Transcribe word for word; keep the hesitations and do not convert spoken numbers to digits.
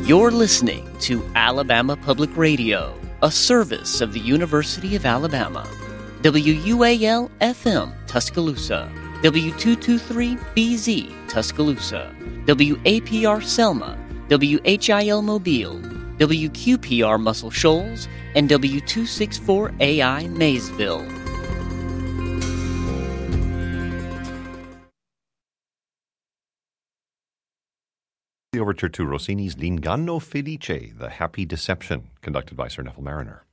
You're listening to Alabama Public Radio, a service of the University of Alabama. W U A L F M Tuscaloosa, W two twenty-three B Z Tuscaloosa, W A P R Selma, W H I L Mobile, W Q P R Muscle Shoals, and W two sixty-four A I Maysville. The overture to Rossini's L'Inganno Felice, The Happy Deception, conducted by Sir Neville Mariner.